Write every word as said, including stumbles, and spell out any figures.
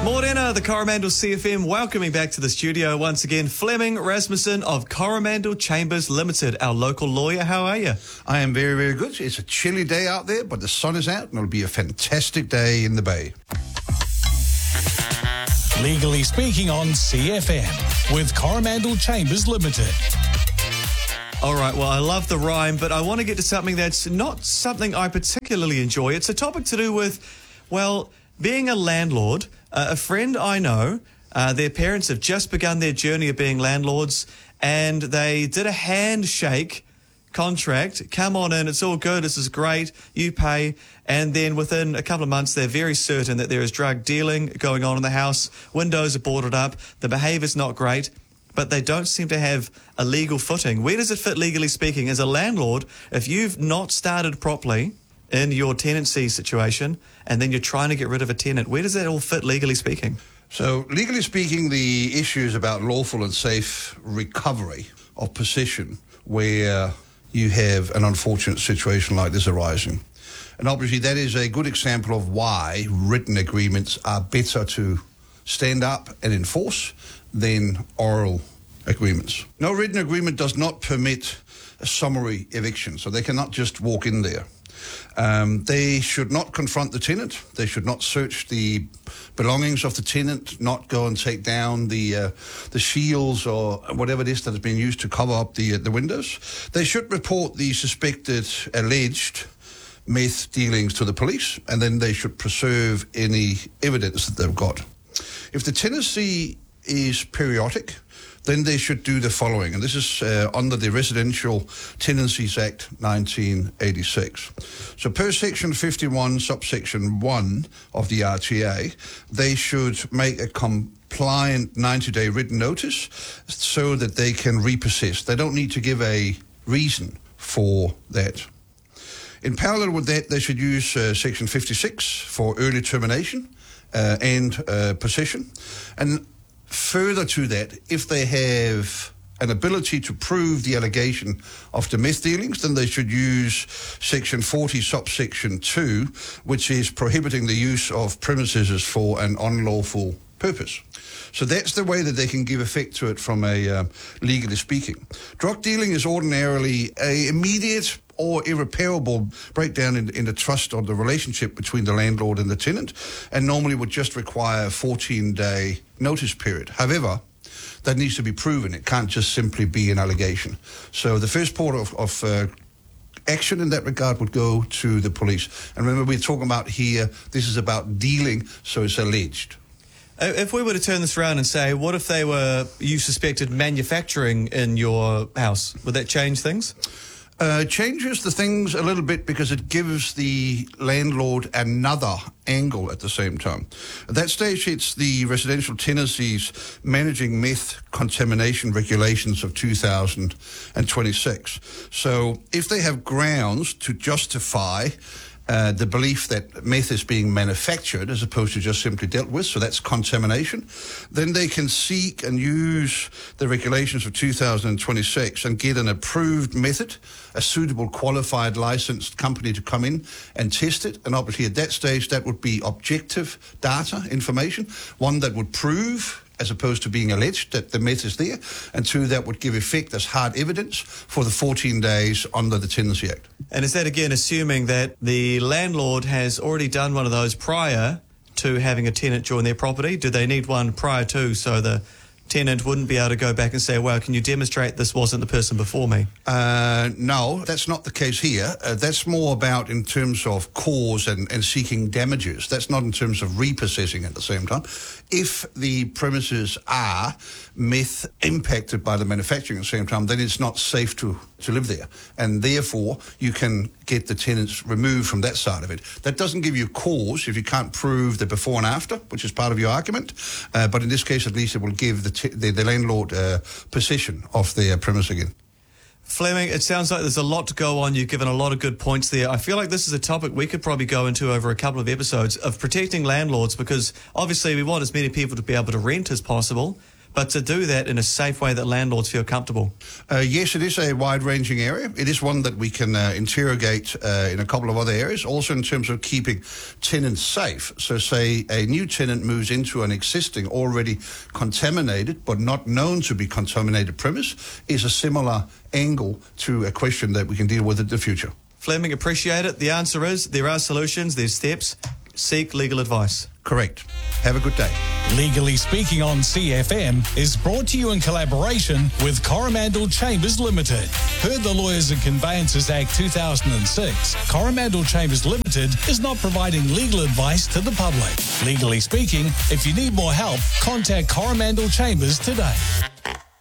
Morena, the Coromandel C F M, welcoming back to the studio once again, Fleming Rasmussen of Coromandel Chambers Limited, our local lawyer. How are you? I am very, very good. It's a chilly day out there, but the sun is out and it'll be a fantastic day in the bay. Legally Speaking on C F M with Coromandel Chambers Limited. All right, well, I love the rhyme, but I want to get to something that's not something I particularly enjoy. It's a topic to do with, well, being a landlord. Uh, a friend I know, uh, their parents have just begun their journey of being landlords, and they did a handshake contract. Come on in, it's all good, this is great, you pay. And then within a couple of months, they're very certain that there is drug dealing going on in the house. Windows are boarded up, the behaviour's not great, but they don't seem to have a legal footing. Where does it fit, legally speaking, as a landlord, if you've not started properly in your tenancy situation, and then you're trying to get rid of a tenant? Where does that all fit, legally speaking? So, legally speaking, the issue is about lawful and safe recovery of possession where you have an unfortunate situation like this arising. And obviously that is a good example of why written agreements are better to stand up and enforce than oral agreements. No written agreement does not permit a summary eviction, so they cannot just walk in there. Um, they should not confront the tenant. They should not search the belongings of the tenant, not go and take down the uh, the shields or whatever it is that has been used to cover up the, uh, the windows. They should report the suspected, alleged meth dealings to the police, and then they should preserve any evidence that they've got. If the tenancy is periodic, then they should do the following, and this is uh, under the Residential Tenancies Act nineteen eighty-six. So per section fifty-one, subsection one of the R T A, they should make a compliant ninety-day written notice so that they can repossess. They don't need to give a reason for that. In parallel with that, they should use uh, section fifty-six for early termination uh, and uh, possession. And further to that, if they have an ability to prove the allegation of the meth dealings, then they should use section forty, subsection two, which is prohibiting the use of premises for an unlawful purpose. So that's the way that they can give effect to it from a uh, legally speaking. Drug dealing is ordinarily a immediate or irreparable breakdown in, in the trust or the relationship between the landlord and the tenant, and normally would just require a fourteen-day notice period. However, that needs to be proven. It can't just simply be an allegation. So the first port of, of uh, action in that regard would go to the police. And remember, we're talking about here, this is about dealing, so it's alleged. If we were to turn this around and say, what if they were, you suspected manufacturing in your house? Would that change things? Uh, changes the things a little bit because it gives the landlord another angle at the same time. At that stage, it's the Residential Tenancies Managing Meth Contamination Regulations of two thousand twenty-six. So if they have grounds to justify Uh, the belief that meth is being manufactured as opposed to just simply dealt with, so that's contamination, then they can seek and use the regulations of two thousand twenty-six and get an approved method, a suitable qualified licensed company to come in and test it. And obviously at that stage, that would be objective data, information, one that would prove, as opposed to being alleged, that the meth is there, and two, that would give effect as hard evidence for the fourteen days under the Tenancy Act. And is that again assuming that the landlord has already done one of those prior to having a tenant join their property? Do they need one prior to, so the tenant wouldn't be able to go back and say, well, can you demonstrate this wasn't the person before me? Uh, no, that's not the case here. Uh, that's more about in terms of cause and, and seeking damages. That's not in terms of repossessing at the same time. If the premises are meth impacted by the manufacturing at the same time, then it's not safe to, to live there. And therefore, you can get the tenants removed from that side of it. That doesn't give you cause if you can't prove the before and after, which is part of your argument. Uh, but in this case, at least it will give the, t- the, the landlord uh, possession of their premise again. Fleming, it sounds like there's a lot to go on. You've given a lot of good points there. I feel like this is a topic we could probably go into over a couple of episodes of protecting landlords, because obviously we want as many people to be able to rent as possible, but to do that in a safe way that landlords feel comfortable? Uh, yes, it is a wide-ranging area. It is one that we can uh, interrogate uh, in a couple of other areas, also in terms of keeping tenants safe. So say a new tenant moves into an existing, already contaminated, but not known to be contaminated premise, is a similar angle to a question that we can deal with in the future. Fleming, appreciate it. The answer is there are solutions, there's steps. Seek legal advice. Correct. Have a good day. Legally Speaking on C F M is brought to you in collaboration with Coromandel Chambers Limited. Per the Lawyers and Conveyancers Act two thousand six, Coromandel Chambers Limited is not providing legal advice to the public. Legally Speaking, if you need more help, contact Coromandel Chambers today.